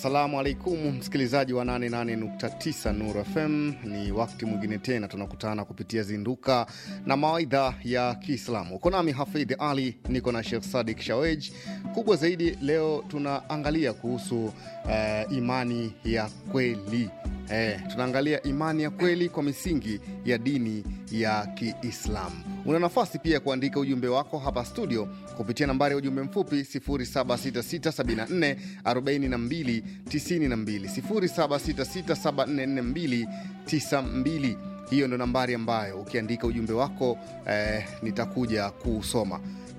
Assalamu alaikum msikilizaji wa 88.9 Nuru FM. Ni wakati mwingine tena tunakutana kupitia zinduka na mawaidha ya Kiislamu. Uko nami Hafidh Ali, niko na Sheikh Sadiq Shawej. Kubwa zaidi leo tunaangalia kuhusu imani ya kweli. Tunaangalia imani ya kweli kwa misingi ya dini ya Kiislamu. Una nafasi pia kuandika ujumbe wako hapa studio kupitia nambari ya ujumbe mfupi 0766744292 0766744292. Hiyo ndo nambari ambayo ukiandika ujumbe wako nitakuja kuusoma.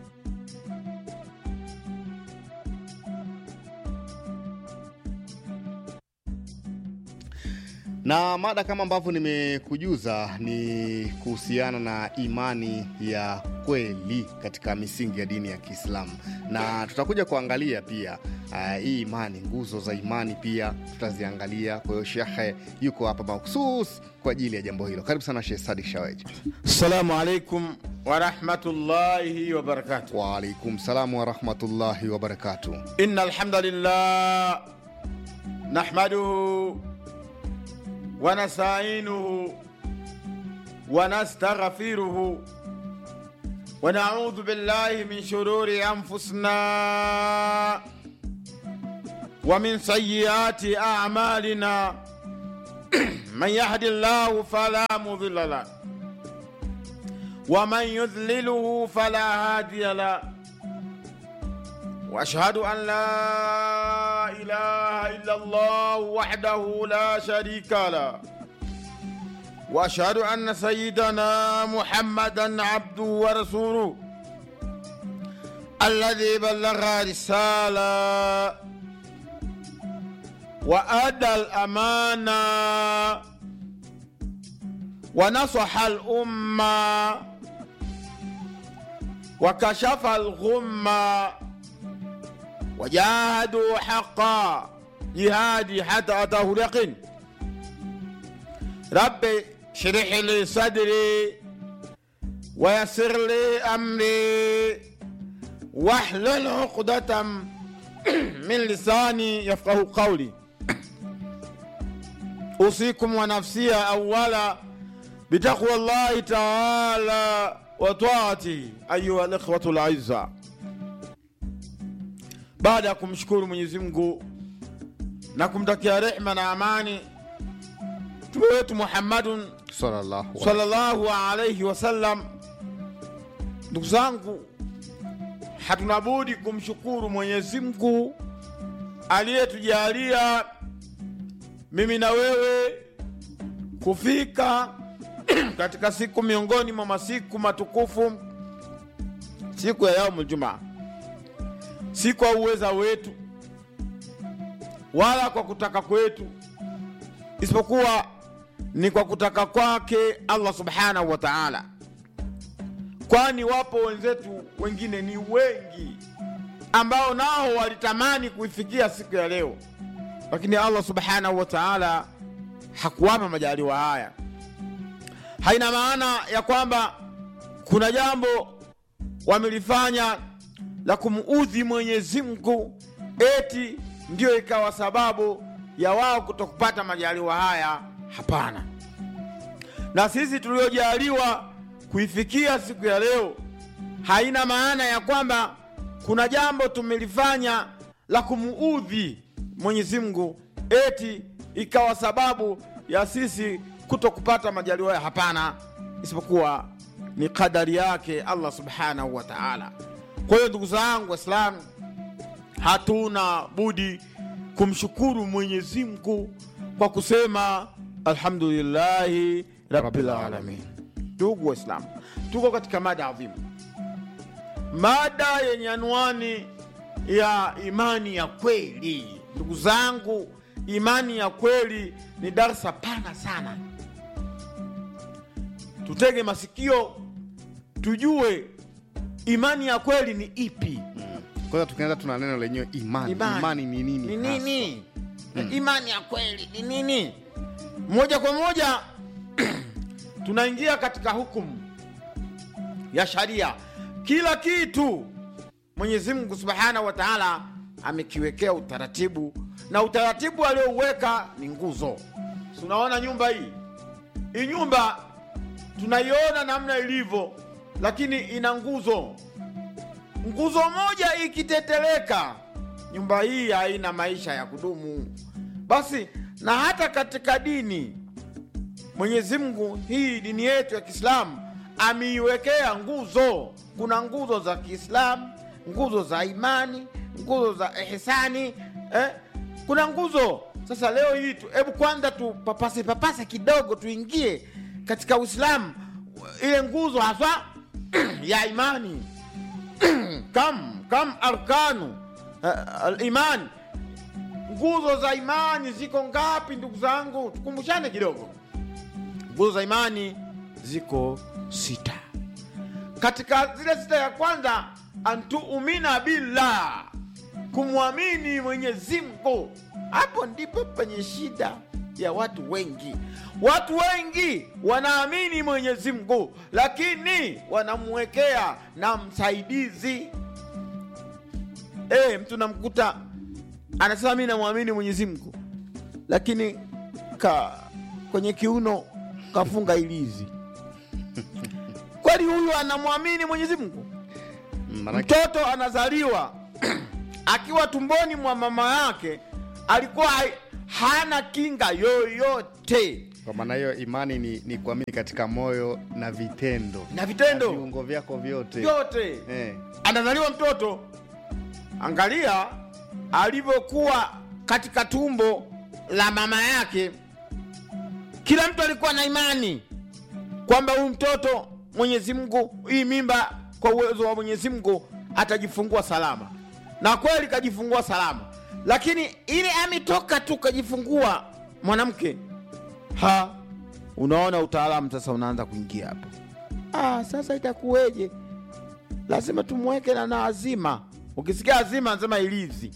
Na mada kama ambavyo nimekujuza ni kuhusiana na imani ya kweli katika misingi ya dini ya Kiislamu. Na tutakuja kuangalia pia hii imani, nguzo za imani pia tutaziangalia. Kwa hiyo Sheikh yuko hapa mahususi kwa ajili ya jambo hilo. Karibu sana Sheikh Sadiq Shawej. Assalamu alaikum wa rahmatullahi wa barakatuh. Wa alaikum salam wa rahmatullahi wa barakatuh. Innal hamdalillah nahmaduhu wa nasta'inuhu wa nastaghfiruhu wa na'udhu billahi min shururi anfusina wa min sayyiati a'malina. Man yahdihillahu fala mudilla lahu wa man yudlilhu fala hadiya lahu. وأشهد أن لا إله إلا الله وحده لا شريك له وأشهد أن سيدنا محمدا عبده ورسوله الذي بلغ رسالة وأدى الأمانة ونصح الأمة وكشف الغمة وجاهدوا حقا جهادي حتى أتاه اليقين. ربي اشرح لي صدري ويسر لي أمري واحلل عقدة من لساني يفقه قولي. أوصيكم ونفسي أولا بتقوى الله تعالى وطاعته أيها الإخوة الأعزاء. Baada ya kumshukuru Mwenyezi Mungu na rehema na amani Mtume wetu Muhammadun sallallahu alayhi wasallam, ndugu zangu, hatuna budi kumshukuru Mwenyezi Mungu aliyetujalia mimi na wewe kufika katika siku miongoni mwa masiku matukufu, siku ya yaumul Jumaa. Si kwa uweza wetu wala kwa kutaka kwetu, isipokuwa ni kwa kutaka kwake Allah subhanahu wa ta'ala. Kwani wapo wenzetu wengine ni wengi ambao nao walitamani kuifikia siku ya leo, lakini Allah subhanahu wa ta'ala hakuwapa majaliwa haya. Haina maana ya kwamba kuna jambo wamelifanya la kumuudhi Mwenyezi Mungu eti ndio ikawa sababu ya wao kutokupata majaliwa haya. Hapana. Na sisi tuliojaliwa kuifikia siku ya leo, haina maana ya kwamba kuna jambo tumelifanya la kumuudhi Mwenyezi Mungu eti ikawa sababu ya sisi kutokupata majaliwa haya. Hapana, isipokuwa ni kadari yake Allah subhanahu wa ta'ala. Kwa hiyo ndugu zangu Waislamu, hatuna budi kumshukuru Mwenyezi Mungu kwa kusema alhamdulillahi rabbil alamin. Ndugu Waislamu, tuko katika mada adhimu, mada yenye anwani ya imani ya kweli. Ndugu zangu, imani ya kweli ni darasa pana sana. Tutege masikio tujue imani ya kweli ni ipi. Kwanza tukianza tuna neno lenyewe imani. Imani ni nini? Ni nini? Imani ya kweli ni nini? Moja kwa moja tunaingia katika hukumu ya sharia. Kila kitu Mwenyezi Mungu Subhanahu wa Ta'ala amekiwekea utaratibu na utaratibu aliouweka ni nguzo. Tunaona nyumba hii nyumba tunaiona namna ilivyo, lakini ina nguzo. Nguzo moja ikiteteleka, nyumba hii haina maisha ya kudumu. Basi na hata katika dini, Mwenyezi Mungu, hii dini yetu ya Kiislamu ameiwekea nguzo. Kuna nguzo za Kiislamu, nguzo za imani, nguzo za ihsani, kuna nguzo. Sasa leo hii hebu kwanza papase kidogo, tuingie katika Uislamu, ile nguzo hasa ya imani. kam arkanu al-iman, nguzo za imani ziko ngapi ndugu zangu? Tukumbushane kidogo. Nguzo za imani ziko 6. Katika zile 6, ya kwanza antuumina billah, kumwamini Mwenyezi Mungu. Hapo ndipo penye shida ya watu wengi. Watu wengi wanaamini Mwenyezi Mungu, lakini wanamwekea na msaidizi. Mtu namkuta anasema mimi namwamini Mwenyezi Mungu, lakini kwenye kiuno kafunga ilizi. Kwani huyu anamwamini Mwenyezi Mungu? Mtoto anazaliwa akiwa tumboni mwa mama yake alikuwa hana kinga yoyote. Kwa maana hiyo imani ni kuamini katika moyo na vitendo. Na vitendo. Na viungo vyako vyote. Anazaliwa mtoto. Angalia alivyokuwa katika tumbo la mama yake. Kila mtu alikuwa na imani kwamba huyu mtoto Mwenyezi Mungu, hii mimba kwa uwezo wa Mwenyezi Mungu atajifungua salama. Na kweli kajifungua salama. Lakini ile ametoka tu kajifungua mwanamke, unaona utaalamu sasa unaanza kuingia hapo. Sasa itakuweje? Lazima tumweke na azima. Ukisikia azima anasema ilizi.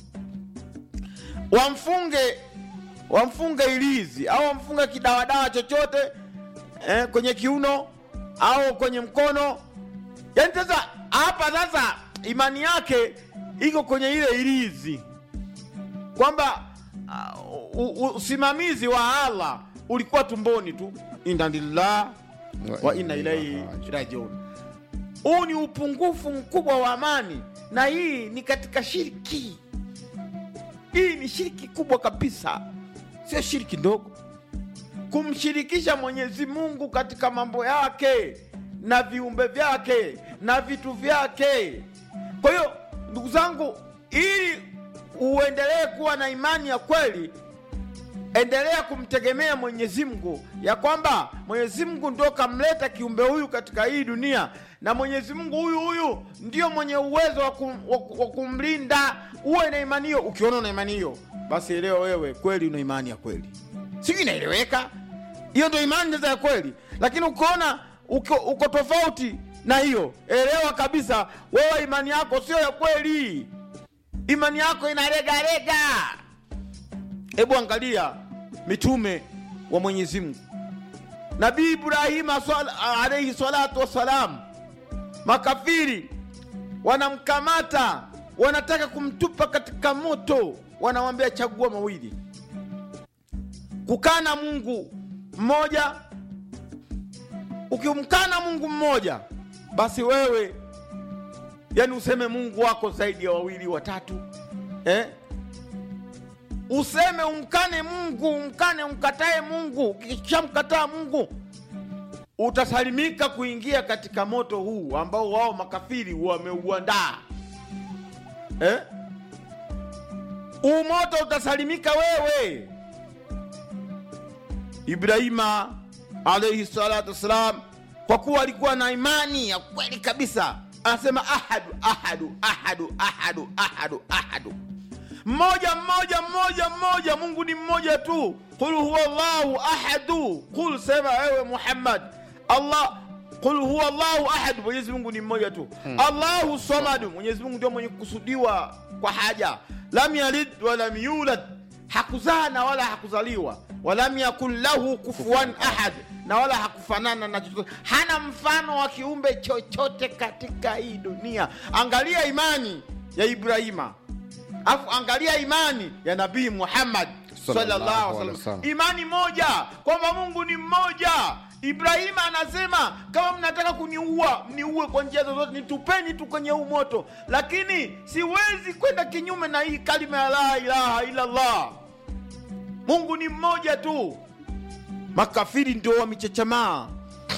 Wamfunge ilizi au wamfunge kidawadawa chochote kwenye kiuno au kwenye mkono. Yaani sasa hapa sasa imani yake iko kwenye ile ilizi, kwamba usimamizi wa Allah ulikuwa tumboni tu. Inna lillahi wa inna ilaihi rajiun. Huu ni upungufu mkubwa wa amani, na hii ni katika shirki. Hii ni shirki kubwa kabisa, sio shirki ndogo. Kumshirikisha Mwenyezi Mungu katika mambo yake na viumbe vyake na vitu vyake. Kwa hiyo ndugu zangu, ili uendelee kuwa na imani ya kweli, endelea kumtegemea Mwenyezi Mungu, ya kwamba Mwenyezi Mungu ndio kamleta kiumbe huyu katika hii dunia, na Mwenyezi Mungu huyu ndio mwenye uwezo wa kumlinda. Uwe na imani hiyo. Ukiona una imani hiyo, basi elewa wewe kweli una imani ya kweli. Sio inaeleweka? Hiyo ndio imani ya kweli. Lakini ukiona uko tofauti na hiyo, elewa kabisa wewe imani yako sio ya kweli. Imani yako inalega. Hebu angalia mitume wa Mwenyezi Mungu. Nabii Ibrahim alayhi salatu wassalam, makafiri wanamkamata, wanataka kumtupa katika moto. Wanamwambia chagua mawili: kukana Mungu mmoja. Ukimkana Mungu mmoja, basi wewe yani useme Mungu wako zaidi ya wawili watatu. Useme umkane Mungu, umkatae Mungu. Ukishamkataa Mungu, utasalimika kuingia katika moto huu ambao wao makafiri wameuandaa. Moto utasalimika wewe. Ibrahima alayhi salatu wasalam, kwa kuwa alikuwa na imani ya kweli kabisa, anasema ahadu. Mmoja, Mungu ni mmoja tu. Qul huwallahu ahadu. Qul, sema ewe Muhammad, qul huwallahu ahad, Mwenyezi Mungu ni mmoja tu. Allahu samad, Mwenyezi Mungu ndio mwenye kukusudiwa kwa haja. Lam yalid wa lam yulad, hakuzaa na wala hakuzaliwa. Walam yakul lahu kufuwan ahad, na wala hakufanana na chochote. Hana mfano wa kiumbe chochote katika hii dunia. Angalia imani ya Ibrahima. Afu angalia imani ya Nabii Muhammad sallallahu alaihi wasallam, imani moja kwamba Mungu ni mmoja. Ibrahima anasema kama mnataka kuniua, mniue kwa njia zozote, nitupeni tu kwenye huu moto, lakini siwezi kwenda kinyume na hii kalima ya la ilaha illa Allah. Mungu ni mmoja tu. Makafiri ndio wamechechamaa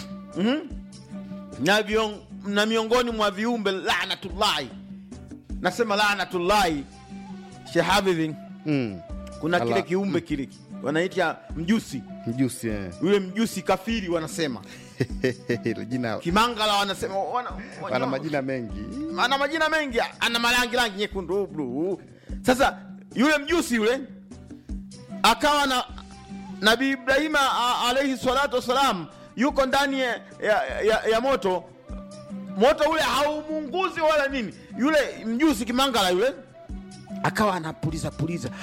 na miongoni mwa viumbe laanatullahi. Nasema laanatullahi shahabidhi. Kuna kile kiumbe kile wanaita mjusi. Yule mjusi kafiri wanasema. Jina Kimangala wanasema ana majina mengi. Ana majina mengi, ana marangi nyekundu, blue. Sasa yule mjusi yule akawa na Nabii Ibrahima alayhi salatu wasalam yuko ndani ya moto. Moto ule haumunguzi wala nini. Yule mjusi Kimangala yule akawa anapuliza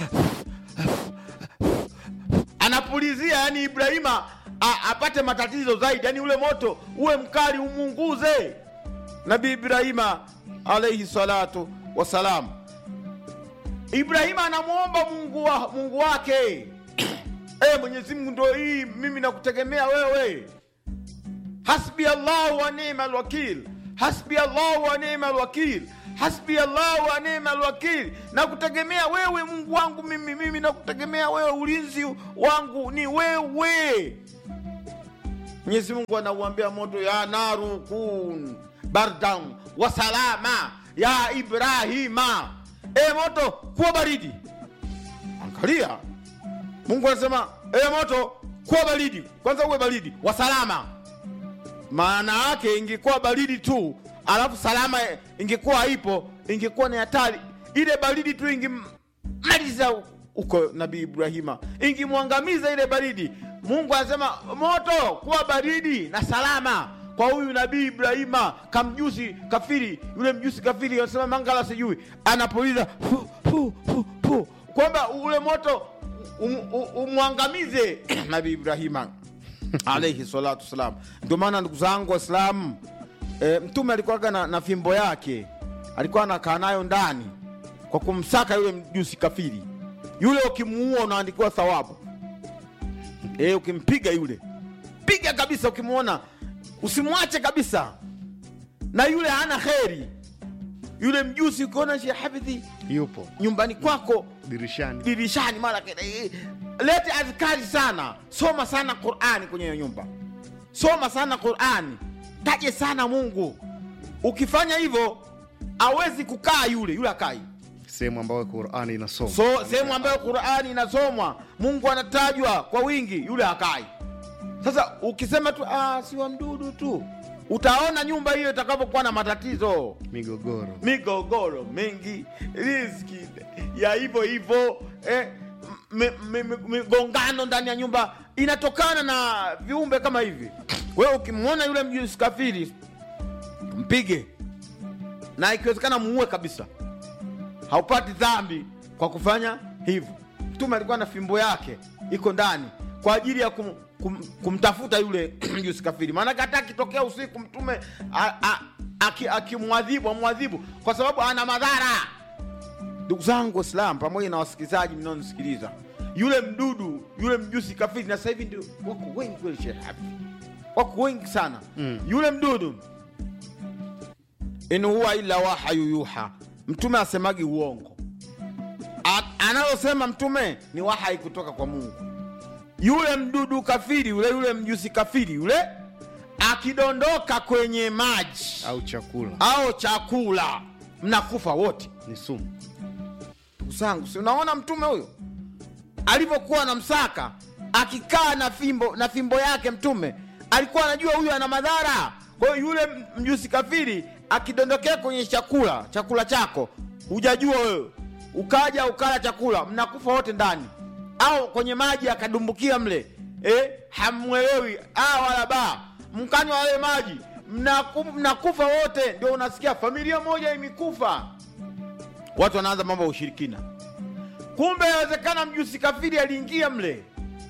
anapulizia, yani Ibrahima apate matatizo zaidi, yani ule moto uwe mkali umunguze Nabii Ibrahima alayhi salatu wasalam. Ibrahima anamuomba Mungu wake Mwenyezi Mungu, ndio hii mimi nakutegemea wewe. Hasbi Allah wa ni'mal wakil. Hasbi Allah wa ni'mal wakil. Hasbi Allah wa ni'mal wakil. Nakutegemea wewe Mungu wangu, mimi nakutegemea wewe, ulinzi wangu ni wewe. Mwenyezi Mungu anauambia moto, ya naru kun bardan wa salama ya Ibrahima. Moto kuwa baridi. Angalia, Mungu anasema moto kuwa baridi. Kwanza uwe baridi wa salama. Maana yake ingekuwa baridi tu alafu salama ingekuwa haipo, ingekuwa ni hatari. Ile baridi tu ingemmaliza uko Nabii Ibrahima, ingimwangamiza ile baridi. Mungu anasema moto kuwa baridi na salama kwa huyu Nabii Ibrahima. Kamjusi kafiri, yule mjusi kafiri anasema Mangala sijui, anapuliza kwamba ule moto umwangamize Nabii Ibrahima alayhi salatu wasalam. Ndio maana ndugu zangu Waislamu, Mtume alikuwa na fimbo yake, alikuwa anakaa nayo ndani kwa kumsaka yule mjusi kafiri. Yule ukimuua unaandikiwa thawabu. Ukimpiga yule, piga kabisa, ukimuona usimwache kabisa. Na yule hana kheri. Yule mjusi ukiona Sheikh Hafidhi yupo nyumbani kwako dirishani mara lete azkari sana, soma sana Qur'ani kwenye nyumba, soma sana Qur'ani, taje sana Mungu. Ukifanya hivyo hawezi kukaa yule akai sehemu ambayo Qur'ani inasomwa. Sehemu ambayo Qur'ani inasomwa, Mungu anatajwa kwa wingi, yule hakai. Sasa ukisema tu si wa mdudu tu, utaona nyumba hiyo itakapokuwa na matatizo, migogoro mengi, riziki ya hivyo migongano ndani ya nyumba inatokana na viumbe kama hivi. Wewe ukimwona yule mjusi kafiri, mpige, na ikiwezekana muue kabisa, haupati dhambi kwa kufanya hivyo. Mtume alikuwa na fimbo yake iko ndani kwa ajili ya kumtafuta yule mjusi kafiri. Maana hata akitokea usiku Mtume akimwadhibu kwa sababu ana madhara. Ndugu zangu Waislamu pamoja na wasikilizaji mnaonisikiliza, yule mdudu, yule mjusi kafiri, na sasa hivi ndio wako wengi kweli Sheikh Hafidh, wako wengi sana. Yule mdudu, in huwa illa wahyu yuha. Mtume asemagi uongo. Analosema Mtume ni wahai kutoka kwa Mungu. Yule mdudu kafiri yule mjusi kafiri yule akidondoka kwenye maji au chakula mnakufa wote, ni sumu. Ndugu zangu, si unaona Mtume huyo alivyokuwa na msaka, akikaa na fimbo yake, Mtume alikuwa anajua huyu ana madhara. Kwa hiyo yule mjusi kafiri akidondokea kwenye chakula chako, hujajua wewe, ukaja ukala chakula, mnakufa wote ndani. Au kwenye maji akadumbukia mle, hamwelewi wala ba, mkanywa wale maji, mnakufa wote. Ndio unasikia familia moja imekufa. Watu wanaanza mambo ya ushirikina. Kumbe inawezekana mjusi kafiri aliingia mle,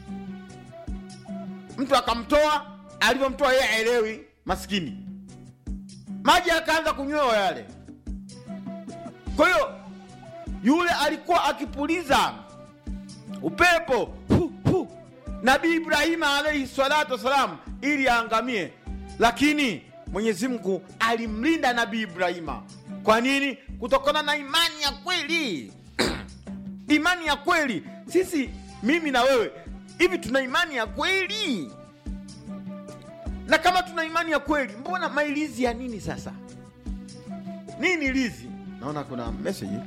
mtu akamtoa, alivyomtoa yeye haelewi, maskini, maji akaanza kunywewa yale. Kwa hiyo yule alikuwa akipuliza upepo Nabii Ibrahim alayhi salatu wasalam ili aangamie, lakini Mwenyezi Mungu alimlinda Nabii Ibrahim. Kwa nini? Kutokana na imani ya kweli. Imani ya kweli. Sisi, mimi na wewe, hivi tuna imani ya kweli? Na kama tuna imani ya kweli, mbona mailizi ya nini sasa? Nini lizi? Naona kuna message.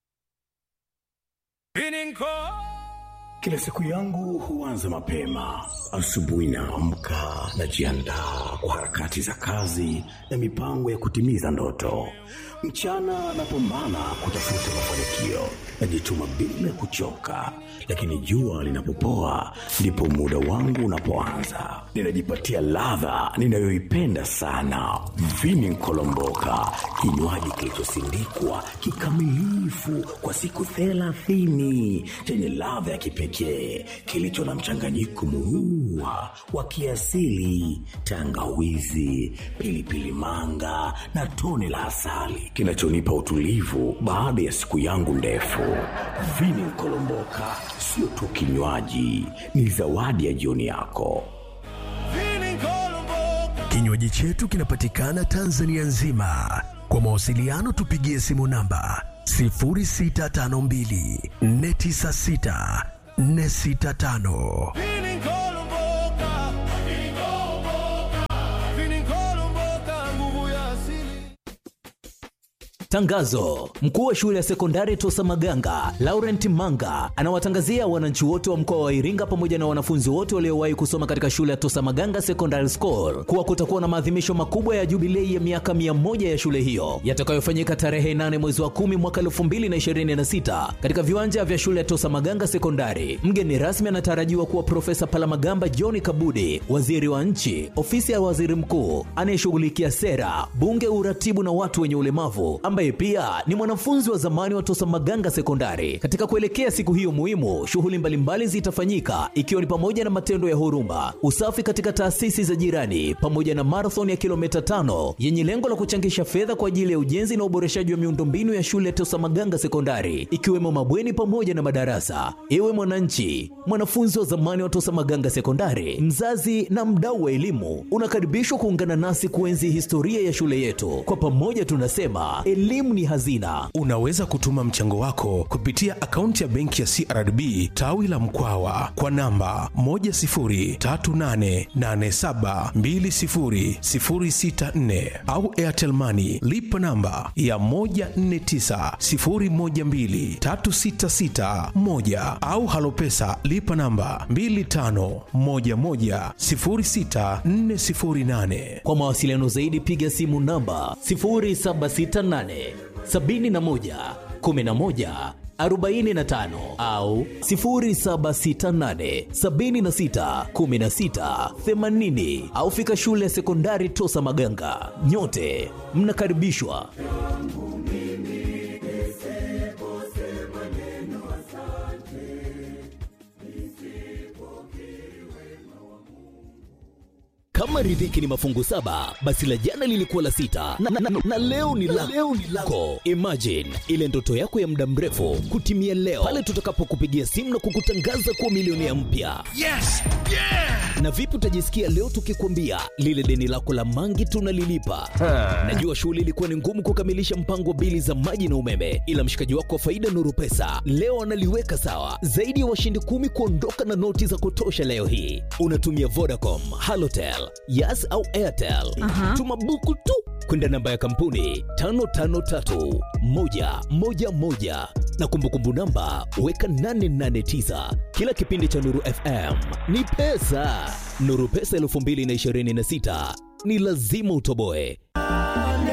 Kila siku yangu huanza mapema. Asubuhi naamka, najiandaa kwa harakati za kazi na mipango ya kutimiza ndoto. Mchana napambana kutafuta mafanikio, najituma bila kuchoka, lakini jua linapopoa ndipo muda wangu unapoanza. Ninajipatia ladha ninayoipenda sana, Vini Kolomboka, kinywaji kilichosindikwa kikamilifu kwa siku 30, chenye ladha ya kipekee, kilicho na mchanganyiko murua wa kiasili, tangawizi, pilipili manga na tone la asali, kinachonipa utulivu baada ya siku yangu ndefu. Vini Kolomboka sio tu kinywaji, ni zawadi ya jioni yako. Kinywaji chetu kinapatikana Tanzania nzima. Kwa mawasiliano tupigie simu namba 0652 496 465. Tangazo: mkuu wa shule ya sekondari Tosa Maganga, Laurent Manga, anawatangazia wananchi wote wa mkoa wa Iringa pamoja na wanafunzi wote waliowahi kusoma katika shule ya Tosa Maganga Secondary School kuwa kutakuwa na maadhimisho makubwa ya jubilei ya miaka 100 ya shule hiyo yatakayofanyika tarehe 8 mwezi wa 10 mwaka 2026 katika viwanja vya shule ya Tosa Maganga Sekondari. Mgeni rasmi anatarajiwa kuwa Profesa Palamagamba John Kabudi, waziri wa nchi, ofisi ya waziri mkuu anayeshughulikia sera, bunge, uratibu na watu wenye ulemavu, ambaye pia ni mwanafunzi wa zamani wa Tosa Maganga Sekondari. Katika kuelekea siku hiyo muhimu, shughuli mbalimbali zitafanyika ikiwa ni pamoja na matendo ya huruma, usafi katika taasisi za jirani, pamoja na marathon ya kilomita 5 yenye lengo la kuchangisha fedha kwa ajili ya ujenzi na uboreshaji wa miundombinu ya shule ya Tosa Maganga Sekondari, ikiwemo mabweni pamoja na madarasa. Ewe mwananchi, mwanafunzi wa zamani wa Tosa Maganga Sekondari, mzazi na mdau wa elimu, unakaribishwa kuungana nasi kuenzi historia ya shule yetu. Kwa pamoja tunasema elimu ni hazina. Unaweza kutuma mchango wako kupitia akaunti ya benki ya CRDB tawi la Mkwawa kwa namba 10388720064 au Airtel Money lipa namba ya 1490123661 au Halopesa lipa namba 25110648. Kwa mawasiliano zaidi piga simu namba 0768 71 11 45 au 0768 76 16 80 au fika shule ya sekondari Tosa Maganga. Nyote mnakaribishwa. Kama riziki ni mafungu 7, basi la jana lilikuwa la 6 na leo ni lako. Imagine ile ndoto yako ya muda mrefu kutimia leo pale tutakapokupigia simu na kukutangaza kuwa milionea mpya. Yes! Yeah! Na vipi utajisikia leo tukikwambia lile deni lako la mangi tunalilipa? Najua shughuli ilikuwa ni ngumu kukamilisha mpango wa bili za maji na umeme, ila mshikaji wako wa Faida Nuru Pesa leo analiweka sawa. Zaidi ya washindi 10 kuondoka na noti za kutosha leo hii. Unatumia Vodacom, Halotel, Yas au Airtel. Tuma buku tu kwenda namba ya kampuni 553111 na kumbukumbu namba weka 889. Kila kipindi cha Nuru FM ni pesa. Nuru Pesa 2026 ni lazima utoboe.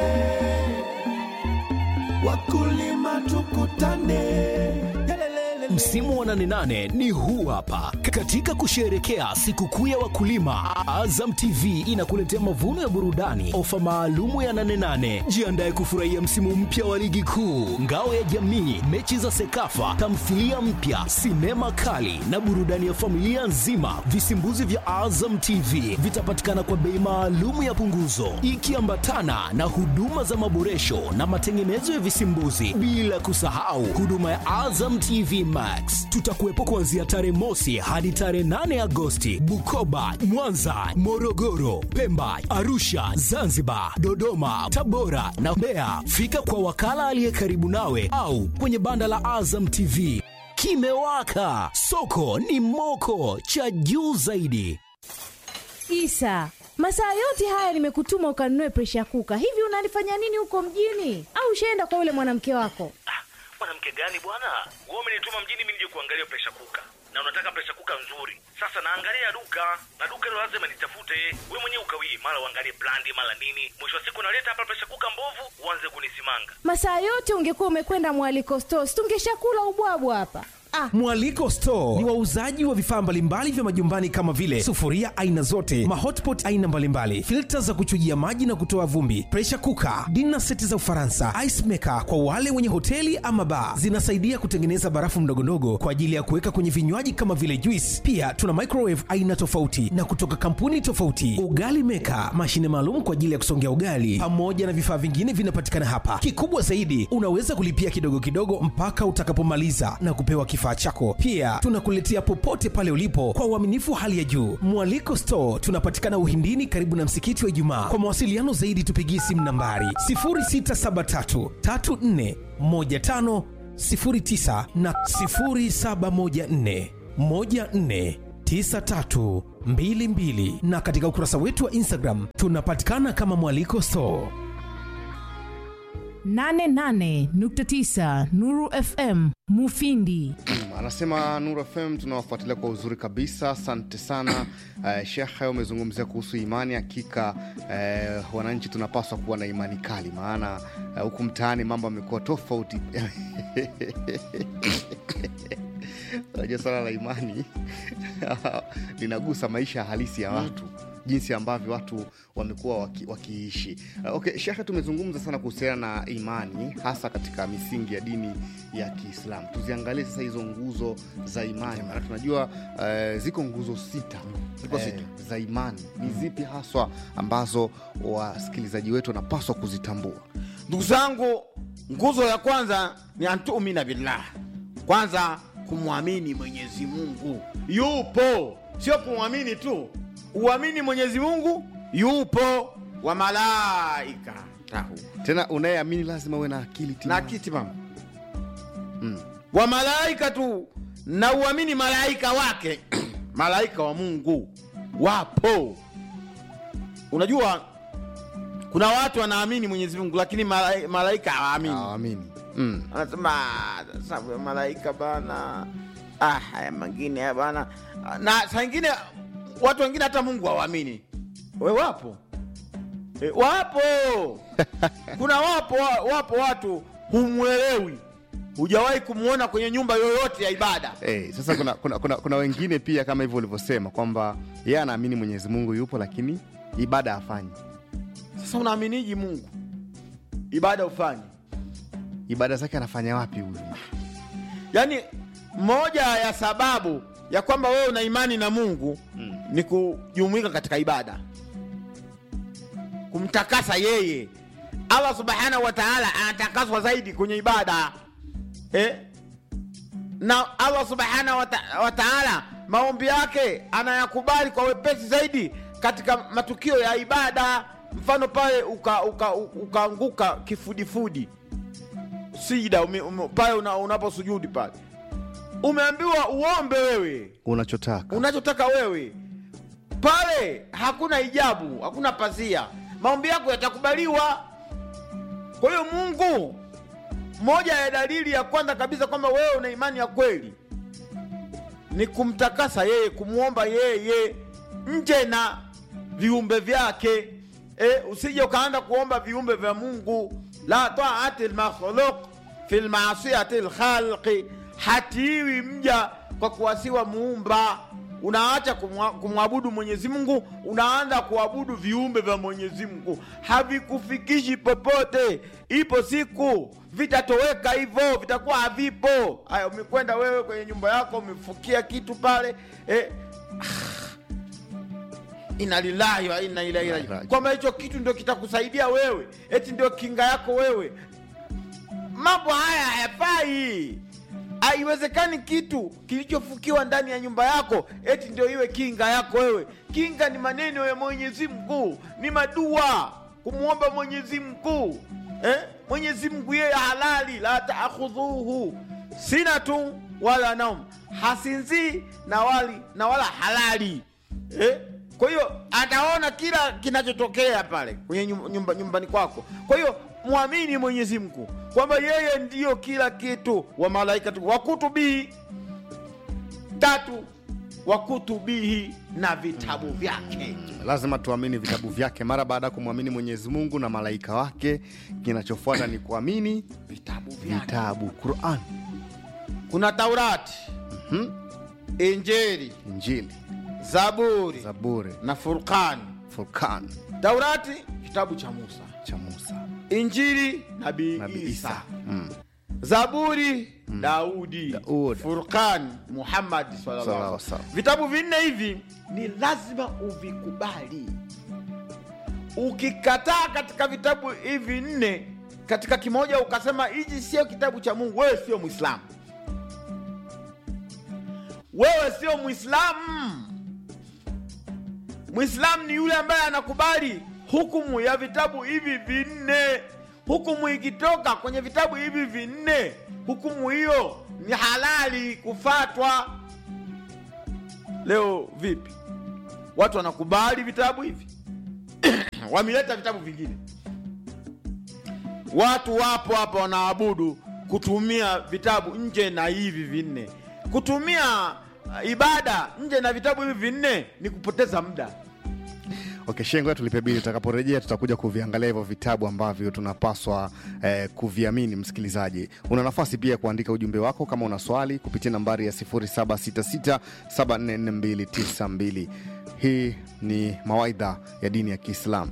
Wakulima tukutane. Msimu wa 88 ni huu hapa. Katika kusherehekea sikukuu ya wakulima, Azam TV inakuletea mavuno ya burudani, ofa maalumu ya 88. Jiandae kufurahia msimu mpya wa ligi kuu, ngao ya jamii, mechi za Sekafa, tamthilia mpya, sinema kali na burudani ya familia nzima. Visimbuzi vya Azam TV vitapatikana kwa bei maalumu ya punguzo, ikiambatana na huduma za maboresho na matengenezo ya visimbuzi, bila kusahau huduma ya Azam TV Max. Tutakuwepo kuanzia tarehe mosi hadi tarehe 8 Agosti, Bukoba, Mwanza, Morogoro, Pemba, Arusha, Zanzibar, Dodoma, Tabora na Mbeya. Fika kwa wakala aliye karibu nawe au kwenye banda la Azam TV. Kimewaka, soko ni moko, cha juu zaidi. Isa, masaa yote haya nimekutuma ukanunue pressure cooker. Hivi unalifanya nini huko mjini? Au ushaenda kwa yule mwanamke wako? Mwanamke gani bwana? Wewe umenituma mjini mimi nije kuangalia pressure cooker. Na unataka pressure cooker nzuri. Sasa naangalia duka, na duka hilo lazima nitafute. Wewe mwenyewe ukawie, mara uangalie brandi, mara nini. Mwisho wa siku naleta hapa pressure cooker mbovu, uanze kunisimanga. Masaa yote ungekuwa umekwenda Mwaliko Store, tungeshakula ubwabwa hapa. Mwaliko Store ni wauzaji wa vifaa mbalimbali vya majumbani kama vile sufuria aina zote, mahotpot aina mbalimbali, filter za kuchujia maji na kutoa vumbi, pressure cooker, dinner set za Ufaransa, ice maker kwa wale wenye hoteli ama bar. Zinasaidia kutengeneza barafu ndogondogo kwa ajili ya kuweka kwenye vinywaji kama vile juice. Pia tuna microwave aina tofauti na kutoka kampuni tofauti, ugali maker, mashine maalum kwa ajili ya kusongea ugali, pamoja na vifaa vingine vinapatikana hapa. Kikubwa zaidi, unaweza kulipia kidogo kidogo mpaka utakapomaliza na kupewa kifaa chako. Pia tunakuletea popote pale ulipo kwa uaminifu hali ya juu. Mwaliko Store tunapatikana Uhindini, karibu na msikiti wa Ijumaa. Kwa mawasiliano zaidi tupigie simu nambari 0673 34 15 09 na 0714 14 9322, na katika ukurasa wetu wa Instagram tunapatikana kama Mwaliko Store. 88.9 Nuru FM Mufindi. Anasema Nuru FM tunawafuatilia kwa uzuri kabisa. Asante sana. Sheikh, umezungumzia kuhusu imani. Hakika wananchi tunapaswa kuwa na imani kali, maana huku mtaani mambo yamekuwa tofauti. Unajua swala la imani linagusa maisha halisi ya watu, jinsi ambavyo watu wamekuwa wakiishi. Okay, Sheikh, tumezungumza sana kuhusiana na imani hasa katika misingi ya dini ya Kiislamu. Tuziangalie sasa hizo nguzo za imani. Maana tunajua ziko nguzo sita za imani. Ni zipi haswa ambazo wasikilizaji wetu wanapaswa kuzitambua? Ndugu zangu, nguzo ya kwanza ni antu'mina billah. Kwanza kumwamini Mwenyezi Mungu yupo, sio kumwamini tu. Uamini Mwenyezi Mungu yupo, wa malaika tahu. Tena unayeamini lazima uwe na akili timamu. Na akili timamu. Wa malaika tu, na uamini malaika wake. Malaika wa Mungu wapo. Unajua kuna watu wanaamini Mwenyezi Mungu lakini malaika hawaamini. Anasema sababu malaika bana, haya mengine bana. Na saa nyingine watu wengine hata Mungu hawaamini. Wewe wapo. Wapo. Kuna wapo watu humwelewi. Hujawahi kumuona kwenye nyumba yoyote ya ibada. Sasa kuna wengine pia kama hivyo ulivyosema kwamba yeye anaamini Mwenyezi Mungu yupo lakini ibada hafanyi. Sasa unaaminiji Mungu? Ibada ufanye. Ibada zake anafanya wapi huyu? Yaani moja ya sababu ya kwamba wewe una imani na Mungu ni kujumuika katika ibada, kumtakasa yeye. Allah subhanahu wa ta'ala anatakaswa zaidi kwenye ibada. Na Allah subhanahu wa ta'ala maombi yake anayakubali kwa wepesi zaidi katika matukio ya ibada. Mfano pale ukaanguka kifudifudi sijida pale unaposujudi pale, umeambiwa uombe wewe unachotaka wewe pale, hakuna hijabu, hakuna pazia, maombi yako yatakubaliwa. Kwa hiyo Mungu, moja ya dalili ya kwanza kabisa kwamba wewe una imani ya kweli ni kumtakasa yeye, kumuomba yeye nje na viumbe vyake. Usije ukaanza kuomba viumbe vya Mungu. La ta'ati al-makhluq fi al-ma'siyati al-khaliq. hatiwi mja kwa kuwasiwa muumba. Unaacha kumwabudu Mwenyezi Mungu, unaanza kuabudu viumbe vya Mwenyezi Mungu. Havikufikishi popote. Ipo siku vitatoweka hivyo, vitakuwa havipo. Haya, umekwenda wewe kwenye nyumba yako, umefukia kitu pale, inna lillahi wa inna ilaihi raji'un. Kwamba hicho kitu ndio kitakusaidia wewe, eti ndio kinga yako wewe. Mambo haya hayafai. Haiwezekani kitu kilichofukiwa ndani ya nyumba yako eti ndio iwe kinga yako wewe. Kinga ni maneno ya Mwenyezi Mungu, ni madua, kumuomba Mwenyezi Mungu. Mwenyezi Mungu yeye halali, la ta'khudhuhu sinatu wala naum, hasinzi na wala halali. Kwa hiyo ataona kila kinachotokea pale kwenye nyumbani kwako. Kwa hiyo muamini Mwenyezi Mungu kwamba yeye ndiyo kila kitu. Wa malaika wakutubihi, 3 wakutubihi, na vitabu vyake. Lazima tuamini vitabu vyake. Mara baada ya kumwamini Mwenyezi Mungu na malaika wake, kinachofuata ni kuamini vitabu vyake. Vitabu Qur'an. Kuna Taurati, Injili, Zaburi na Furqan. Taurati kitabu cha Musa. Injili Nabii Isa. Zaburi Daudi. Furqan Muhammad sallallahu alaihi wasallam. Vitabu vinne hivi ni lazima uvikubali. Ukikataa katika vitabu hivi 4, katika kimoja ukasema hichi sio kitabu cha Mungu, wewe sio Muislamu. Wewe sio Muislamu. Muislamu ni yule ambaye anakubali hukumu ya vitabu hivi 4. Hukumu ikitoka kwenye vitabu hivi 4, hukumu hiyo ni halali kufatwa. Leo vipi? Watu wanakubali vitabu hivi wameleta vitabu vingine. Watu wapo hapa wanaabudu kutumia vitabu nje na hivi 4. Kutumia ibada nje na vitabu hivi 4 ni kupoteza muda. Okay, Shengo, tulipe bili. Tutakaporejea tutakuja kuviangalia hivyo vitabu ambavyo tunapaswa kuviamini. Msikilizaji, una nafasi pia kuandika ujumbe wako kama una swali kupitia nambari ya 0766744292. Hii ni mawaidha ya dini ya Kiislamu.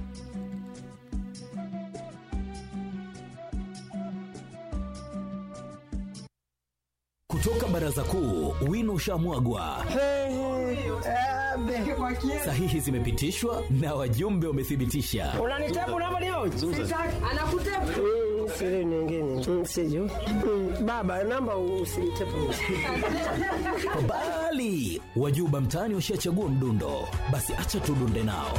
Kutoka Baraza Kuu, wino ushamwagwa. Sahihi zimepitishwa na wajumbe wamethibitisha. Unanitabu namba leo? Anakutabu. Siri nyingine. Siju. Baba, namba usinitabu. Bali, wajuba mtaani washachagua mdundo. Basi acha tudunde nao.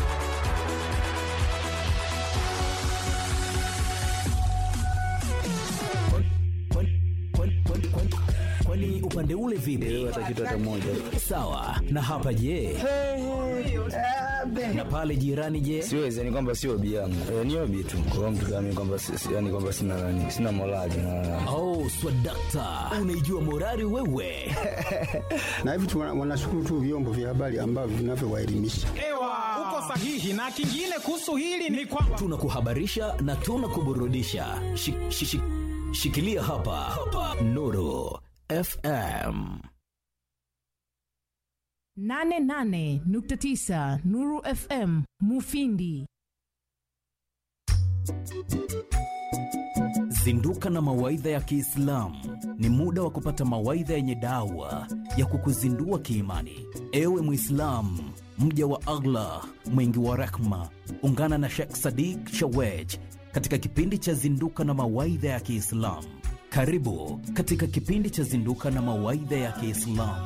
Kwani upande ule vipi? Watakitata moja. Sawa. Na hapa je? Na pale jirani je? Siwezi, ni kwamba sio obi yangu. Ni obi tu. Kwa mtu kama kwamba yani kwamba sina morali na. Oh, swadakta. Unaijua morali wewe? Na hivi wanashukuru tu vyombo vya habari ambavyo vinavyowaelimisha. Uko sahihi. Na kingine kuhusu hili ni kwamba tunakuhabarisha na tunakuburudisha. Shikilia hapa Nuru FM 88.9 Nuru FM Mufindi. Zinduka na mawaidha ya Kiislamu. Ni muda wa kupata mawaidha yenye dawa ya kukuzindua kiimani. Ewe Muislamu, mja wa Allah mwingi wa rehma, ungana na Sheikh Sadiq Shawej katika kipindi cha Zinduka na mawaidha ya Kiislamu. Karibu katika kipindi cha Zinduka na mawaidha ya Kiislamu.